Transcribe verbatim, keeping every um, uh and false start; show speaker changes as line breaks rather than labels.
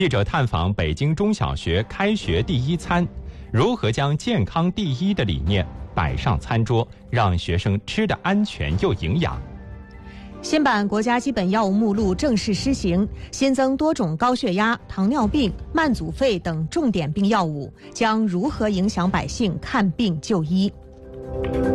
记者探访北京中小学开学第一餐，如何将健康第一的理念摆上餐桌，让学生吃得安全又营养。
新版国家基本药物目录正式施行，新增多种高血压、糖尿病、慢阻肺等重点病药物，将如何影响百姓看病就医？